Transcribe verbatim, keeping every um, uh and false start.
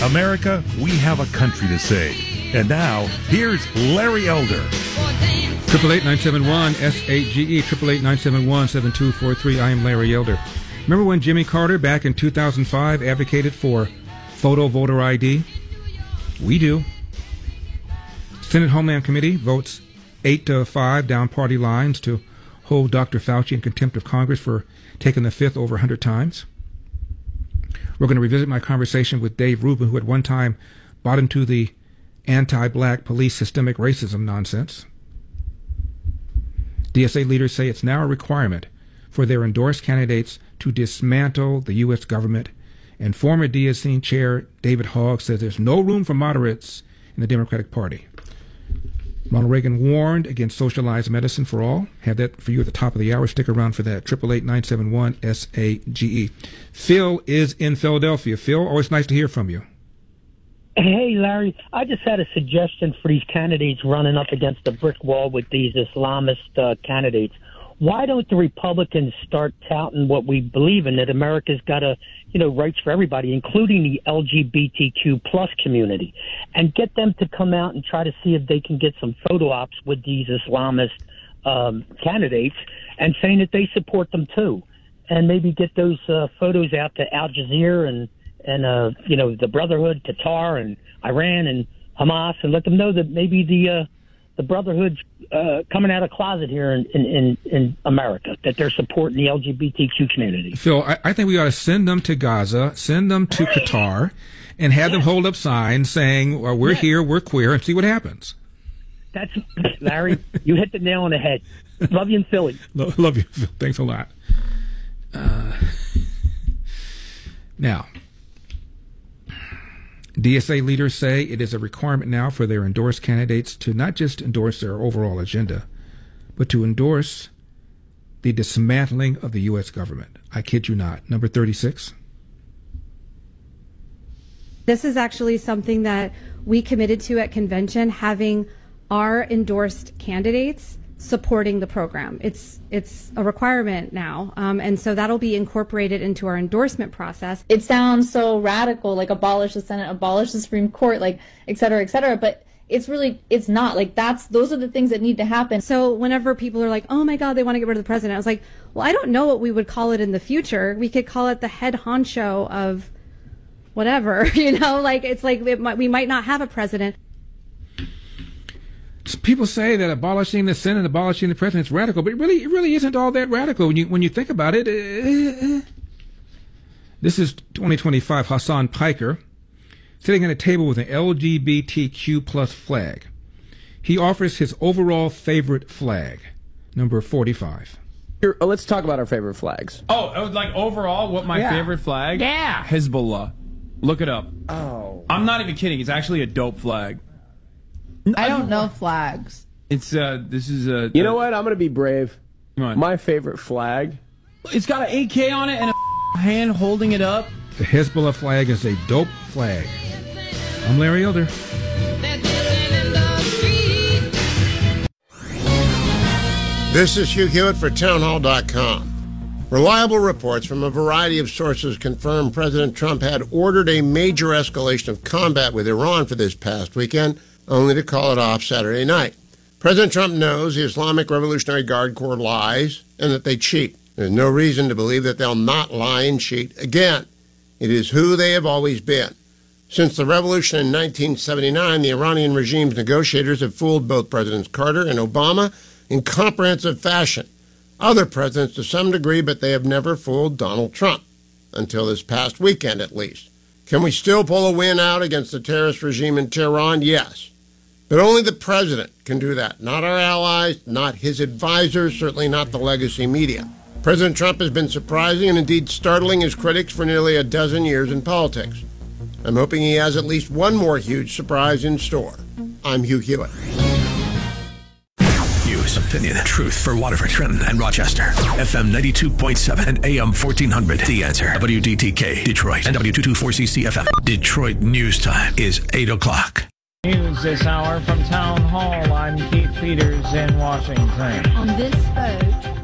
America, we have a country to save. And now, here's Larry Elder. Triple eight nine seven one S eight G E triple eight nine seven one seven two four three. I am Larry Elder. Remember when Jimmy Carter back in two thousand five advocated for photo voter I D? We do. Senate Homeland Committee votes eight to five down party lines to hold Doctor Fauci in contempt of Congress for taking the fifth over one hundred times. We're going to revisit my conversation with Dave Rubin, who at one time bought into the anti-black police systemic racism nonsense. D S A leaders say it's now a requirement for their endorsed candidates to dismantle the U S government, and former D S A chair David Hogg says there's no room for moderates in the Democratic Party. Ronald Reagan warned against socialized medicine for all. Have that for you at the top of the hour. Stick around for that. Triple eight nine seven one S A G E. Phil is in Philadelphia. Phil, always nice to hear from you. Hey, Larry, I just had a suggestion for these candidates running up against the brick wall with these Islamist uh, candidates. Why don't the Republicans start touting what we believe in, that America's got a, you know, rights for everybody, including the L G B T Q plus community, and get them to come out and try to see if they can get some photo ops with these Islamist um, candidates and saying that they support them too, and maybe get those uh, photos out to Al Jazeera and and uh, you know, the Brotherhood, Qatar, and Iran, and Hamas, and let them know that maybe the uh, the Brotherhood's uh, coming out of closet here in, in, in America, that they're supporting the L G B T Q community. Phil, I, I think we ought to send them to Gaza, send them to Qatar, and have them hold up signs saying, well, we're here, we're queer, and see what happens. That's, Larry, you hit the nail on the head. Love you in Philly. Love you, Phil. Thanks a lot. Uh, now, D S A leaders say it is a requirement now for their endorsed candidates to not just endorse their overall agenda, but to endorse the dismantling of the U S government. I kid you not. Number thirty-six. This is actually something that we committed to at convention, having our endorsed candidates supporting the program. It's it's a requirement now, um, and so that'll be incorporated into our endorsement process. It sounds so radical, like abolish the Senate, abolish the Supreme Court, like et cetera, et cetera, but it's really, it's not. Like, that's, those are the things that need to happen. So whenever people are like, oh my God, they want to get rid of the president, I was like, well, I don't know what we would call it in the future. We could call it the head honcho of whatever, you know, like, it's like it might, we might not have a president. People say that abolishing the Senate, abolishing the president is radical, but it really, it really isn't all that radical when you when you think about it. Uh, this is twenty twenty-five Hassan Piker sitting at a table with an L G B T Q plus flag. He offers his overall favorite flag, number forty-five. Here, let's talk about our favorite flags. Oh, like overall, what my yeah. favorite flag? Yeah, Hezbollah. Look it up. Oh, I'm not even kidding. It's actually a dope flag. I don't know flags. It's uh, this is a. You know what? I'm gonna be brave. What? My favorite flag. It's got an A K on it and a hand holding it up. The Hezbollah flag is a dope flag. I'm Larry Elder. This is Hugh Hewitt for townhall dot com. Reliable reports from a variety of sources confirm President Trump had ordered a major escalation of combat with Iran for this past weekend, only to call it off Saturday night. President Trump knows the Islamic Revolutionary Guard Corps lies and that they cheat. There's no reason to believe that they'll not lie and cheat again. It is who they have always been. Since the revolution in nineteen seventy-nine, the Iranian regime's negotiators have fooled both Presidents Carter and Obama in comprehensive fashion. Other presidents to some degree, but they have never fooled Donald Trump. Until this past weekend, at least. Can we still pull a win out against the terrorist regime in Tehran? Yes. But only the president can do that, not our allies, not his advisors, certainly not the legacy media. President Trump has been surprising and indeed startling his critics for nearly a dozen years in politics. I'm hoping he has at least one more huge surprise in store. I'm Hugh Hewitt. News, opinion, truth for Waterford, Trenton, and Rochester. F M ninety-two point seven and A M fourteen hundred. The Answer. W D T K, Detroit, and W two twenty-four C C F M. Detroit News Time is eight o'clock. News this hour from Town Hall. I'm Keith Peters in Washington. On this boat,